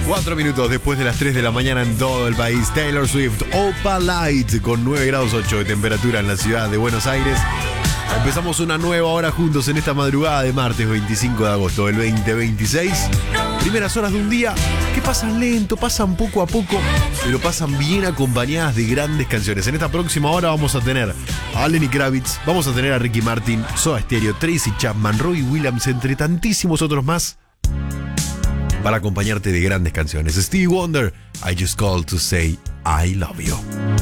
4 minutos después de las 3 de la mañana en todo el país, Taylor Swift, Opa Light, con 9 grados 8 de temperatura en la ciudad de Buenos Aires. Empezamos una nueva hora juntos en esta madrugada de martes 25 de agosto del 2026. Primeras horas de un día que pasan lento, pasan poco a poco, pero pasan bien acompañadas de grandes canciones. En esta próxima hora vamos a tener a Lenny Kravitz, vamos a tener a Ricky Martin, Soda Stereo, Tracy Chapman, Robbie Williams, entre tantísimos otros más, para acompañarte de grandes canciones. Stevie Wonder, I Just Called to Say I Love You.